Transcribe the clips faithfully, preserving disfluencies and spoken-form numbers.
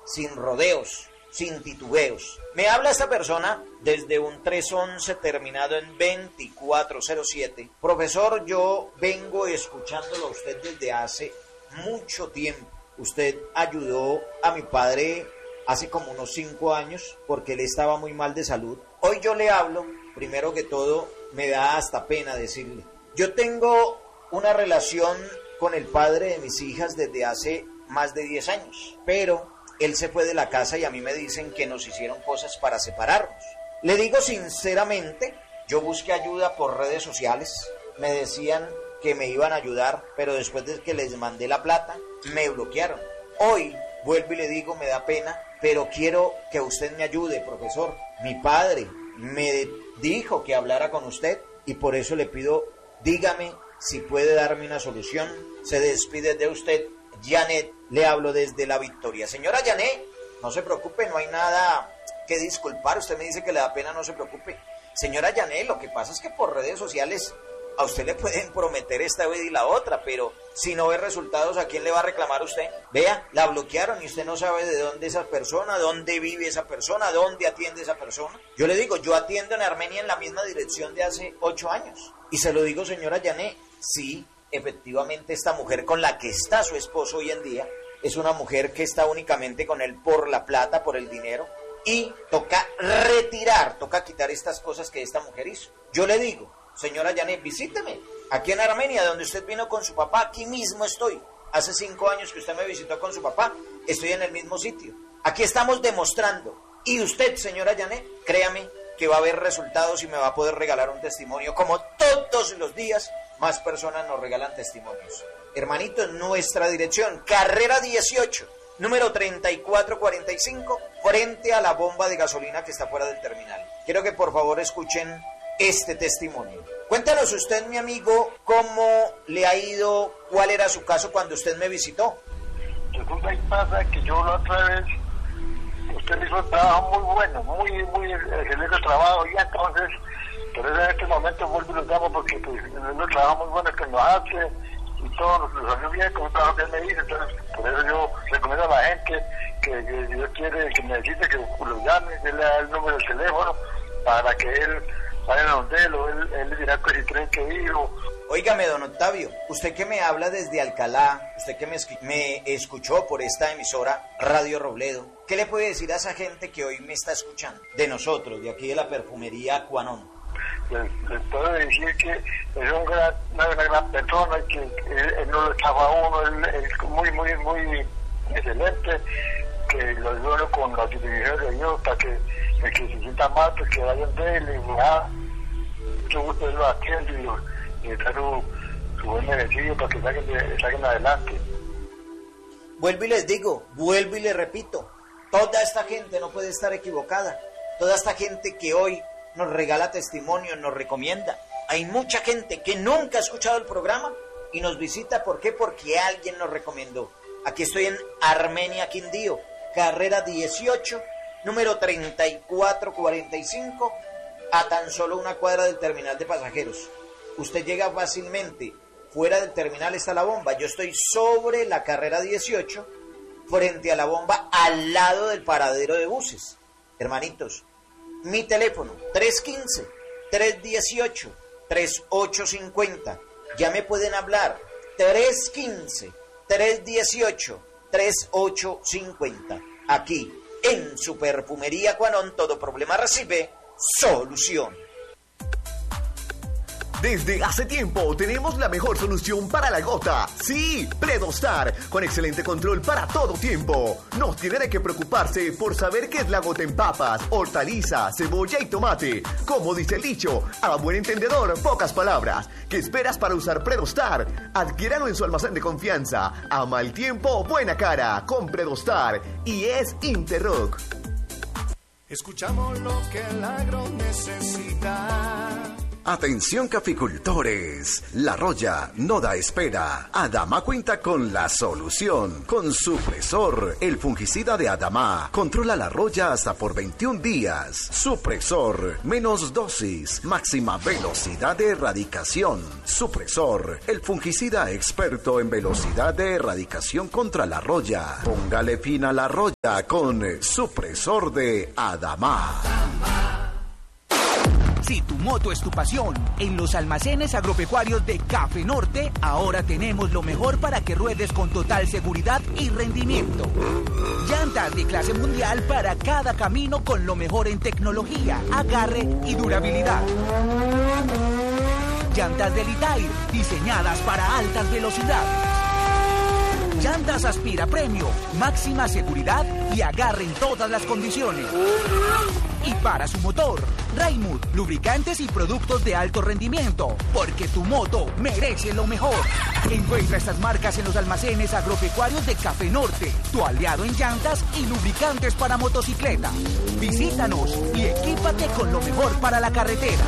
sin rodeos, sin titubeos. Me habla esta persona desde un tres once terminado en veinticuatro cero siete. Profesor, yo vengo escuchándolo a usted desde hace mucho tiempo. Usted ayudó a mi padre hace como unos cinco años porque él estaba muy mal de salud. Hoy yo le hablo, primero que todo, me da hasta pena decirle. Yo tengo una relación con el padre de mis hijas desde hace más de diez años, pero él se fue de la casa y a mí me dicen que nos hicieron cosas para separarnos. Le digo sinceramente, yo busqué ayuda por redes sociales, me decían que me iban a ayudar, pero después de que les mandé la plata, me bloquearon. Hoy vuelvo y le digo, me da pena, pero quiero que usted me ayude, profesor. Mi padre me dijo que hablara con usted y por eso le pido, dígame si puede darme una solución. Se despide de usted, Janet, le hablo desde La Victoria. Señora Janet, no se preocupe, no hay nada que disculpar. Usted me dice que le da pena, no se preocupe. Señora Janet, lo que pasa es que por redes sociales a usted le pueden prometer esta vez y la otra, pero si no ve resultados, ¿a quién le va a reclamar usted? Vea, la bloquearon y usted no sabe de dónde esa persona, dónde vive esa persona, dónde atiende esa persona. Yo le digo, yo atiendo en Armenia en la misma dirección de hace ocho años. Y se lo digo, señora Janet, sí, efectivamente esta mujer con la que está su esposo hoy en día es una mujer que está únicamente con él por la plata, por el dinero, y toca retirar, toca quitar estas cosas que esta mujer hizo. Yo le digo, señora Janet, visíteme aquí en Armenia, donde usted vino con su papá, aquí mismo estoy. Hace cinco años que usted me visitó con su papá, estoy en el mismo sitio. Aquí estamos demostrando. Y usted, señora Janet, créame que va a haber resultados y me va a poder regalar un testimonio. Como todos los días, más personas nos regalan testimonios. Hermanito, nuestra dirección, carrera dieciocho, número treinta y cuatro cuarenta y cinco, frente a la bomba de gasolina que está fuera del terminal. Quiero que por favor escuchen este testimonio. Cuéntanos usted, mi amigo, cómo le ha ido, cuál era su caso cuando usted me visitó. Resulta y pasa que yo la otra vez, usted hizo un trabajo muy bueno, muy, muy excelente trabajo, y entonces, por eso en este momento vuelvo y lo llamo porque pues, es un trabajo muy bueno que nos hace, y todo nos salió bien con un trabajo que él me hizo. Entonces por eso yo recomiendo a la gente que, que Dios quiere, que necesite que lo llame, que le da el número del teléfono para que él vaya a donde él, o él, él le dirá que si creen que ir o... Óigame, don Octavio, usted que me habla desde Alcalá, usted que me, me escuchó por esta emisora Radio Robledo, ¿qué le puede decir a esa gente que hoy me está escuchando? De nosotros, de aquí de la perfumería Cuanón. Les, les puedo decir que es un gran, una, una gran persona, que él, él no lo estaba a uno, él es muy, muy, muy excelente, que lo ayuda con la utilización de Dios para que el que se sienta mal, pues que vayan de él y nada, mucho gusto él lo atiende y lo... y está su, su buen merecido para que saquen, saquen adelante. Vuelvo y les digo, vuelvo y les repito, toda esta gente no puede estar equivocada, toda esta gente que hoy nos regala testimonio, nos recomienda. Hay mucha gente que nunca ha escuchado el programa y nos visita, ¿por qué? Porque alguien nos recomendó. Aquí estoy en Armenia, Quindío, carrera dieciocho, número treinta y cuatro cuarenta y cinco, a tan solo una cuadra del terminal de pasajeros. Usted llega fácilmente, fuera del terminal está la bomba, yo estoy sobre la carrera dieciocho, frente a la bomba, al lado del paradero de buses. Hermanitos, mi teléfono, tres uno cinco, tres uno ocho, tres ocho cinco cero, ya me pueden hablar, tres uno cinco, tres uno ocho, tres ocho cinco cero, aquí, en su perfumería Cuanón, todo problema recibe solución. Desde hace tiempo tenemos la mejor solución para la gota. Sí, Predostar, con excelente control para todo tiempo. No tiene de qué preocuparse por saber qué es la gota en papas, hortaliza, cebolla y tomate. Como dice el dicho, a buen entendedor, pocas palabras. ¿Qué esperas para usar Predostar? Adquiéralo en su almacén de confianza. A mal tiempo, buena cara, con Predostar. Y es Interrock. Escuchamos lo que el agro necesita. Atención caficultores, La Roya no da espera. Adama cuenta con la solución. Con Supresor, el fungicida de Adama. Controla la roya hasta por veintiún días. Supresor, menos dosis, máxima velocidad de erradicación. Supresor, el fungicida experto en velocidad de erradicación contra la roya. Póngale fin a la roya con Supresor de Adama. Si tu moto es tu pasión, en los almacenes agropecuarios de Café Norte, ahora tenemos lo mejor para que ruedes con total seguridad y rendimiento. Llantas de clase mundial para cada camino con lo mejor en tecnología, agarre y durabilidad. Llantas de Litair, diseñadas para altas velocidades. Llantas Aspira Premio, máxima seguridad y agarre en todas las condiciones. Y para su motor, Raimund, lubricantes y productos de alto rendimiento, porque tu moto merece lo mejor. Encuentra estas marcas en los almacenes agropecuarios de Café Norte, tu aliado en llantas y lubricantes para motocicleta. Visítanos y equípate con lo mejor para la carretera.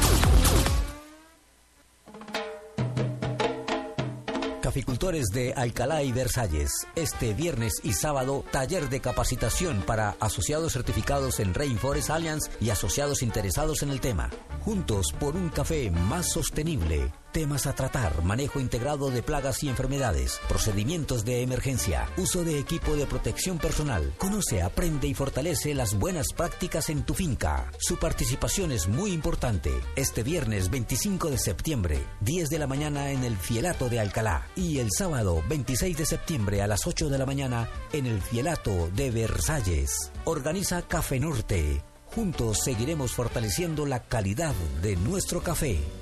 Caficultores de Alcalá y Versalles, este viernes y sábado, taller de capacitación para asociados certificados en Rainforest Alliance y asociados interesados en el tema. Juntos por un café más sostenible. Temas a tratar: manejo integrado de plagas y enfermedades, procedimientos de emergencia, uso de equipo de protección personal. Conoce, aprende y fortalece las buenas prácticas en tu finca. Su participación es muy importante. Este viernes veinticinco de septiembre, diez de la mañana en el Fielato de Alcalá. Y el sábado veintiséis de septiembre a las ocho de la mañana en el Fielato de Versalles. Organiza Café Norte. Juntos seguiremos fortaleciendo la calidad de nuestro café.